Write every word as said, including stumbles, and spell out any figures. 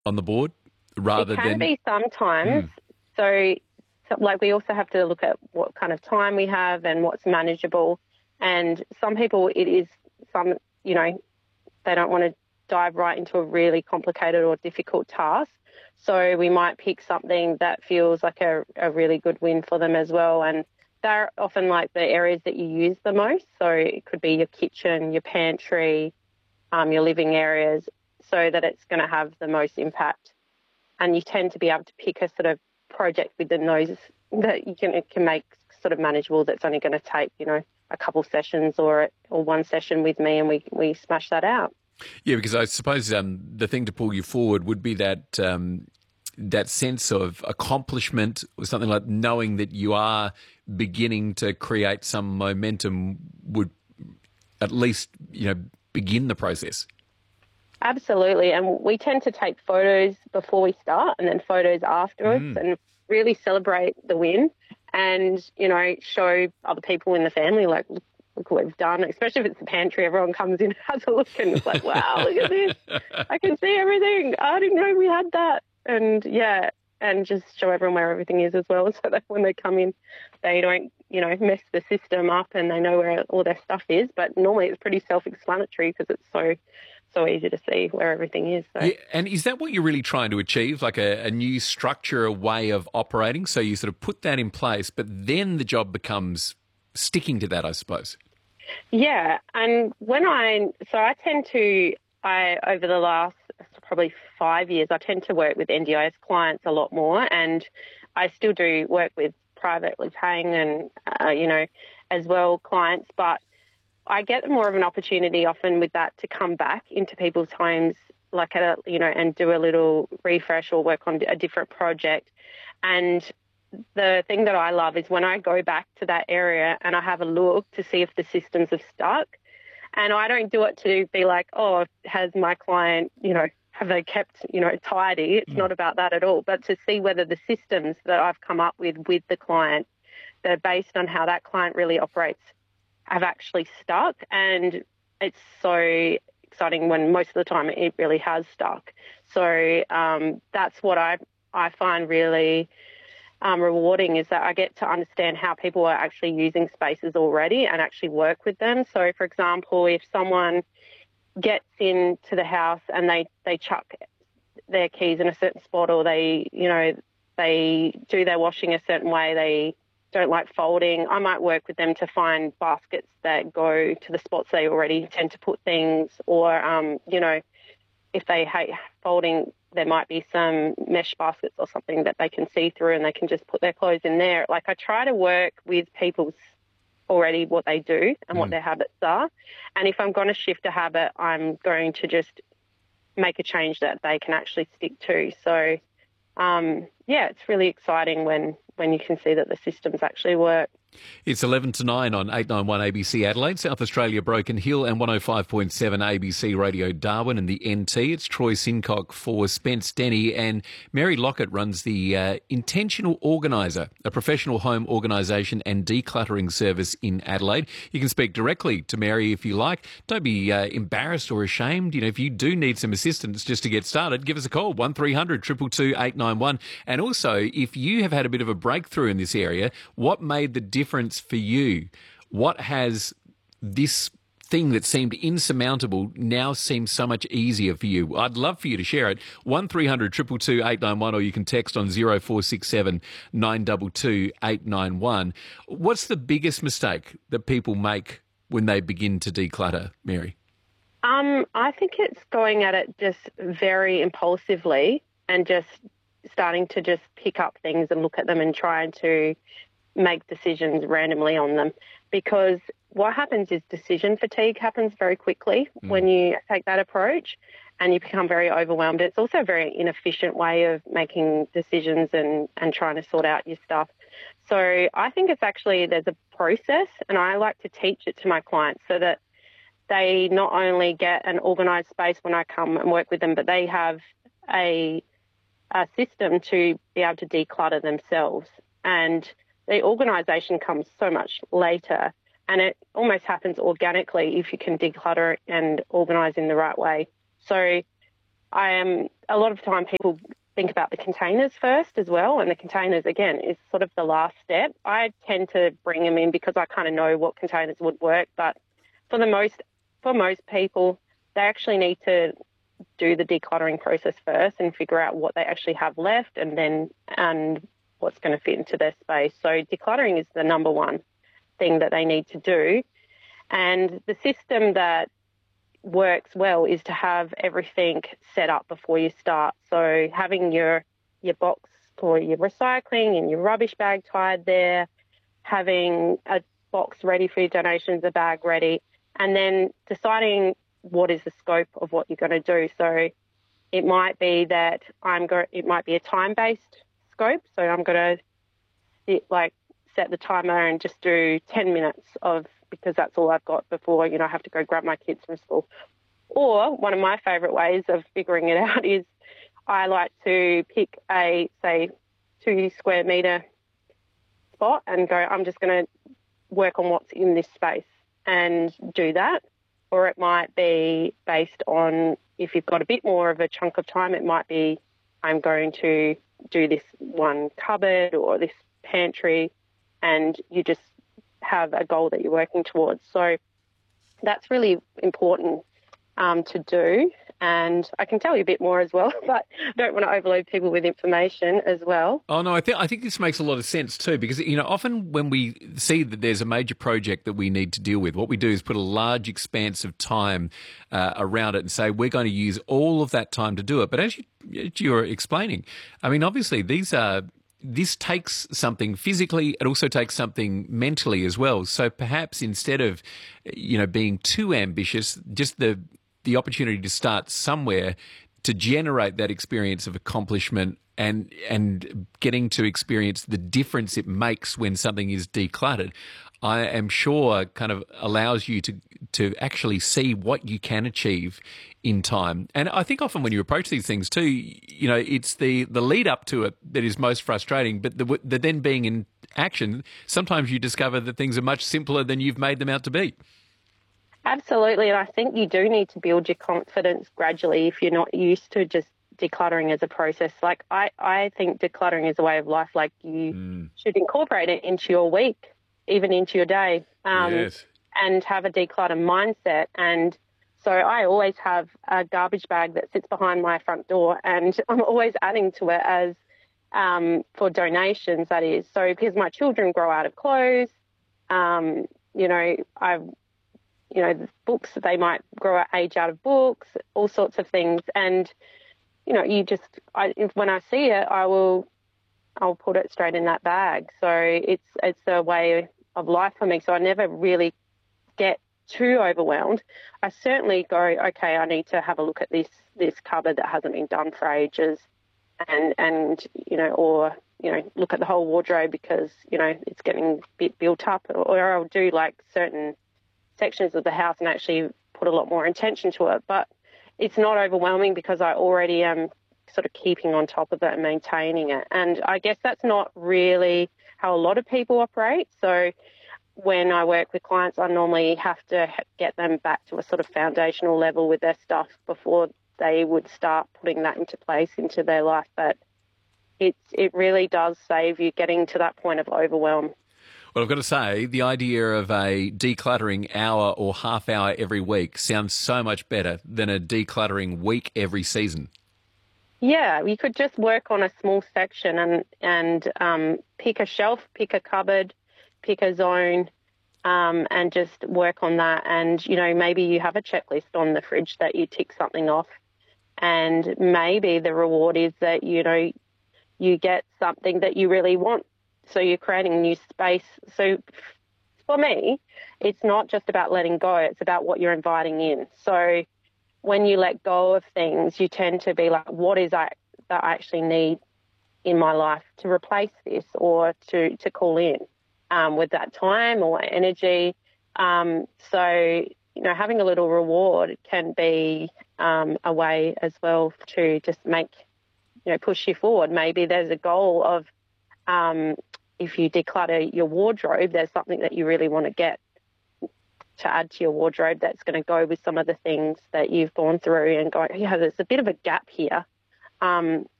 on the board rather it can than... be sometimes. Mm. So, so, like, we also have to look at what kind of time we have and what's manageable. And some people, it is some, you know, they don't want to dive right into a really complicated or difficult task. So we might pick something that feels like a, a really good win for them as well. And they're often like the areas that you use the most. So it could be your kitchen, your pantry, um, your living areas, so that it's going to have the most impact. And you tend to be able to pick a sort of project within those that you can, it can make sort of manageable, that's only going to take, you know, a couple sessions or or one session with me, and we, we smash that out. Yeah, because I suppose um, the thing to pull you forward would be that um, that sense of accomplishment, or something like knowing that you are beginning to create some momentum would at least, you know, begin the process. Absolutely. And we tend to take photos before we start and then photos afterwards mm. and really celebrate the win and, you know, show other people in the family, like, look, look what we've done, especially if it's the pantry. Everyone comes in and has a look and it's like, wow, look at this. I can see everything. I didn't know we had that. And, yeah, and just show everyone where everything is as well, so that when they come in, they don't, you know, mess the system up and they know where all their stuff is. But normally it's pretty self-explanatory because it's so so easy to see where everything is. So. Yeah, and is that what you're really trying to achieve, like a, a new structure, a way of operating? So you sort of put that in place, but then the job becomes sticking to that, I suppose. Yeah, and when I, so I tend to, I over the last probably five years, I tend to work with N D I S clients a lot more, and I still do work with privately paying and, uh, you know, as well clients, but I get more of an opportunity often with that to come back into people's homes, like at a, you know, and do a little refresh or work on a different project. And the thing that I love is when I go back to that area and I have a look to see if the systems have stuck. And I don't do it to be like, oh, has my client, you know, have they kept, you know, tidy? It's mm. not about that at all, but to see whether the systems that I've come up with with the client that are based on how that client really operates have actually stuck. And it's so exciting when most of the time it really has stuck. So um, that's what I I find really um, rewarding, is that I get to understand how people are actually using spaces already and actually work with them. So, for example, if someone gets into the house and they, they chuck their keys in a certain spot, or they, you know, they do their washing a certain way, they don't like folding, I might work with them to find baskets that go to the spots they already tend to put things, or, um, you know, if they hate folding, there might be some mesh baskets or something that they can see through and they can just put their clothes in there. Like, I try to work with people's already what they do and mm. what their habits are. And if I'm going to shift a habit, I'm going to just make a change that they can actually stick to. So, um, yeah, it's really exciting when, when you can see that the systems actually work. It's eleven to nine on eight ninety-one A B C Adelaide, South Australia Broken Hill, and one oh five point seven A B C Radio Darwin and the N T. It's Troy Sincock for Spence Denny, and Mary Lockett runs the uh, Intentional Organiser, a professional home organisation and decluttering service in Adelaide. You can speak directly to Mary if you like. Don't be uh, embarrassed or ashamed. You know, if you do need some assistance just to get started, give us a call, one three hundred two two two eight nine one. And also, if you have had a bit of a breakthrough in this area, what made the difference difference for you? What has this thing that seemed insurmountable now seems so much easier for you? I'd love for you to share it. one three hundred two two two eight nine one, or you can text on zero four six seven nine two two eight nine one. What's the biggest mistake that people make when they begin to declutter, Mary? Um, I think it's going at it just very impulsively and just starting to just pick up things and look at them and trying to make decisions randomly on them, because what happens is decision fatigue happens very quickly mm. when you take that approach, and you become very overwhelmed. It's also a very inefficient way of making decisions and, and trying to sort out your stuff. So I think it's actually, there's a process, and I like to teach it to my clients so that they not only get an organised space when I come and work with them, but they have a, a system to be able to declutter themselves. And the organisation comes so much later, and it almost happens organically if you can declutter and organise in the right way. So I am, a lot of time people think about the containers first as well, and the containers, again, is sort of the last step. I tend to bring them in because I kind of know what containers would work, but for the most, for most people, they actually need to do the decluttering process first and figure out what they actually have left and then and what's going to fit into their space. So decluttering is the number one thing that they need to do. And the system that works well is to have everything set up before you start. So having your your box for your recycling and your rubbish bag tied there, having a box ready for your donations, a bag ready, and then deciding what is the scope of what you're going to do. So it might be that I'm go it might be a time-based scope. So I'm going to like set the timer and just do ten minutes of, because that's all I've got before, you know, I have to go grab my kids from school. Or one of my favourite ways of figuring it out is I like to pick a, say, two square metre spot and go, I'm just going to work on what's in this space and do that. Or it might be based on, if you've got a bit more of a chunk of time, it might be I'm going to do this one cupboard or this pantry, and you just have a goal that you're working towards. So that's really important um, to do. And I can tell you a bit more as well, but I don't want to overload people with information as well. Oh, no, I think I think this makes a lot of sense too, because, you know, often when we see that there's a major project that we need to deal with, what we do is put a large expanse of time uh, around it and say we're going to use all of that time to do it. But as, you, as you're explaining, I mean, obviously these are this takes something physically. It also takes something mentally as well. So perhaps instead of, you know, being too ambitious, just the the opportunity to start somewhere to generate that experience of accomplishment and and getting to experience the difference it makes when something is decluttered, I am sure kind of allows you to to actually see what you can achieve in time. And I think often when you approach these things too, you know, it's the, the lead up to it that is most frustrating, but the, the then being in action, sometimes you discover that things are much simpler than you've made them out to be. Absolutely, and I think you do need to build your confidence gradually if you're not used to just decluttering as a process. Like I, I think decluttering is a way of life. Like you mm. should incorporate it into your week, even into your day, um, yes. and have a declutter mindset. And so I always have a garbage bag that sits behind my front door, and I'm always adding to it as um, for donations, that is. So because my children grow out of clothes, um, you know, I've you know, books, they might grow age out of books, all sorts of things. And, you know, you just, I, when I see it, I will, I'll put it straight in that bag. So it's, it's a way of life for me. So I never really get too overwhelmed. I certainly go, okay, I need to have a look at this, this cupboard that hasn't been done for ages and, and, you know, or, you know, look at the whole wardrobe because, you know, it's getting a bit built up, or, or I'll do like certain sections of the house and actually put a lot more attention to it. But it's not overwhelming because I already am sort of keeping on top of it and maintaining it. And I guess that's not really how a lot of people operate. So when I work with clients, I normally have to get them back to a sort of foundational level with their stuff before they would start putting that into place into their life. But it's, it really does save you getting to that point of overwhelm. Well, I've got to say, the idea of a decluttering hour or half hour every week sounds so much better than a decluttering week every season. Yeah, you could just work on a small section and, and um, pick a shelf, pick a cupboard, pick a zone, um, and just work on that. And, you know, maybe you have a checklist on the fridge that you tick something off. And maybe the reward is that, you know, you get something that you really want. So you're creating a new space. So for me, it's not just about letting go. It's about what you're inviting in. So when you let go of things, you tend to be like, what is that that I actually need in my life to replace this or to, to call in um, with that time or energy. Um, so, you know, having a little reward can be um, a way as well to just make, you know, push you forward. Maybe there's a goal of, um, if you declutter your wardrobe, there's something that you really want to get to add to your wardrobe that's going to go with some of the things that you've gone through and go, yeah, there's a bit of a gap here. Um,